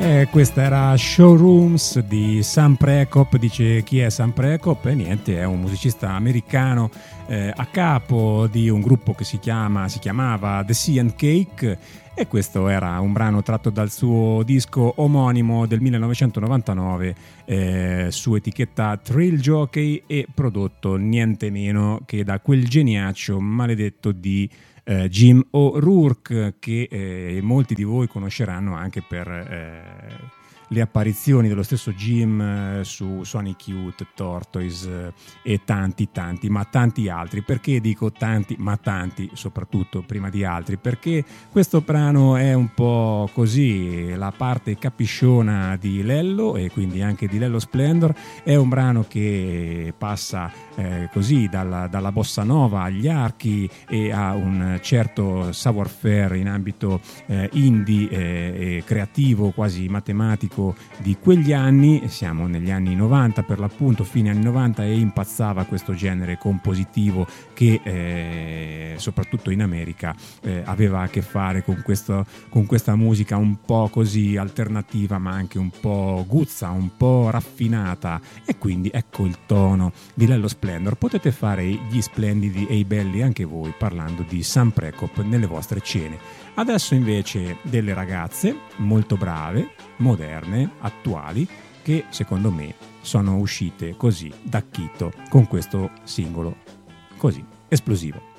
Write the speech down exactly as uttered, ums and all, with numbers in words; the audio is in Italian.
E questa era Showrooms di Sam Prekop. Dice chi è Sam Prekop? E niente, è un musicista americano eh, a capo di un gruppo che si chiama si chiamava The Sea and Cake, e questo era un brano tratto dal suo disco omonimo del millenovecentonovantanove eh, su etichetta Thrill Jockey, e prodotto niente meno che da quel geniaccio maledetto di Uh, Jim O'Rourke, che eh, molti di voi conosceranno anche per eh, le apparizioni dello stesso Jim eh, su Sonic Youth, Tortoise eh, e tanti tanti ma tanti altri. Perché dico tanti ma tanti soprattutto prima di altri? Perché questo brano è un po' così la parte capisciona di Lello, e quindi anche di Lello Splendor. È un brano che passa eh, così dalla, dalla bossa nova agli archi e ha un certo savoir-faire in ambito eh, indie eh, e creativo, quasi matematico di quegli anni. Siamo negli anni novanta per l'appunto, fine anni novanta, e impazzava questo genere compositivo che eh, soprattutto in America eh, aveva a che fare con, questo, con questa musica un po' così alternativa, ma anche un po' guzza, un po' raffinata. E quindi ecco il tono di Lello Splendor. Potete fare gli splendidi e i belli anche voi parlando di Sam Prekop nelle vostre cene. Adesso invece delle ragazze molto brave, moderne, attuali, che secondo me sono uscite così da Quito con questo singolo così esplosivo.